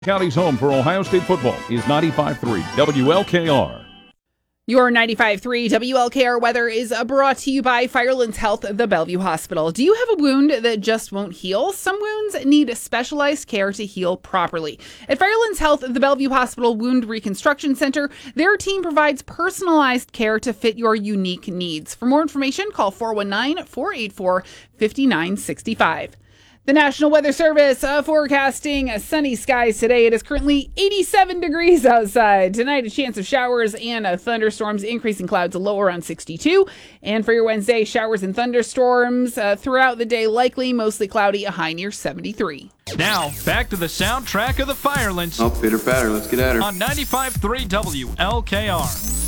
County's home for Ohio State football is 95.3 WLKR. Your 95.3 WLKR weather is brought to you by Firelands Health, the Bellevue Hospital. Do you have a wound that just won't heal? Some wounds need specialized care to heal properly. At Firelands Health, the Bellevue Hospital Wound Reconstruction Center, their team provides personalized care to fit your unique needs. For more information, call 419-484-5965. The National Weather Service forecasting sunny skies today. It is currently 87 degrees outside. Tonight, a chance of showers and thunderstorms, increasing clouds, a low around 62. And for your Wednesday, showers and thunderstorms throughout the day, likely mostly cloudy, a high near 73. Now, back to the soundtrack of the Firelands. Oh, pitter patter, let's get at her. On 95.3 WLKR.